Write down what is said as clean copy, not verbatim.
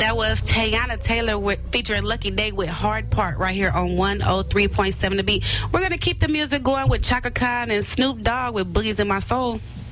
That was Teyana Taylor featuring Lucky Day with Hard Part right here on 103.7 The Beat. We're going to keep the music going with Chaka Khan and Snoop Dogg with Boogies in My Soul.